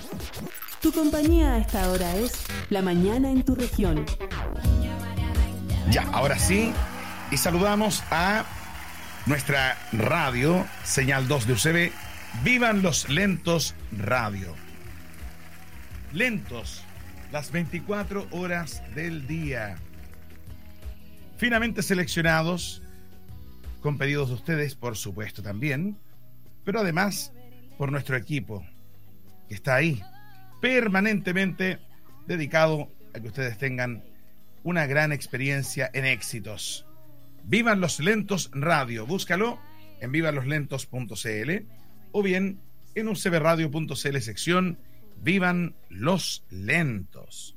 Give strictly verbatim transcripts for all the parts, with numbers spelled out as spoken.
Tu compañía a esta hora es La Mañana en tu Región. Ya, ahora sí, y saludamos a nuestra radio, Señal dos de U C B, Vivan los Lentos Radio. Lentos, las veinticuatro horas del día. Finamente seleccionados, con pedidos de ustedes, por supuesto, también, pero además por nuestro equipo, que está ahí, permanentemente dedicado a que ustedes tengan una gran experiencia en éxitos. Vivan los Lentos Radio, búscalo en vivan los lentos punto c l o bien en u c b radio punto c l sección Vivan los Lentos.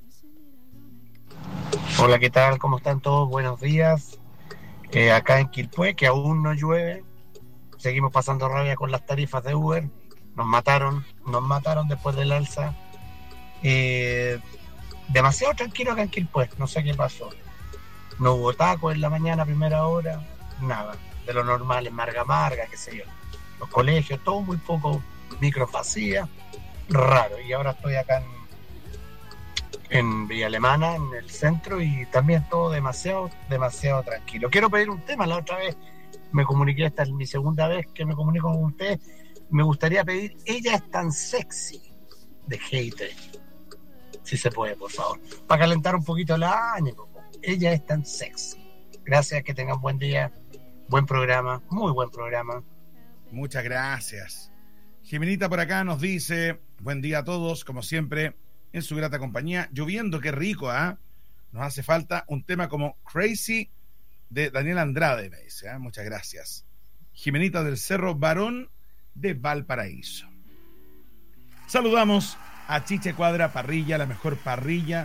Hola, ¿qué tal? ¿Cómo están todos? Buenos días. Eh, acá en Quilpué, que aún no llueve, seguimos pasando rabia con las tarifas de Uber. Nos mataron, nos mataron después del alza. Eh, demasiado tranquilo acá en Quilpué, no sé qué pasó. No hubo tacos en la mañana, primera hora, nada. De lo normal, en Marga Marga, qué sé yo. Los colegios, todo muy poco, micros vacías, raro. Y ahora estoy acá en en Villa Alemana, en el centro, y también todo demasiado, demasiado tranquilo. Quiero pedir un tema. La otra vez me comuniqué, esta es mi segunda vez que me comunico con ustedes. Me gustaría pedir Ella es tan sexy, de Hater. Si se puede, por favor. Para calentar un poquito el ánimo. Ella es tan sexy. Gracias, que tengan buen día. Buen programa, muy buen programa. Muchas gracias. Jimenita por acá nos dice, buen día a todos, como siempre, en su grata compañía, lloviendo, qué rico, ¿ah? ¿eh? Nos hace falta un tema como Crazy de Daniel Andrade, me dice, ¿eh? Muchas gracias. Jimenita del Cerro, varón de Valparaíso. Saludamos a Chiche Cuadra Parrilla, la mejor parrilla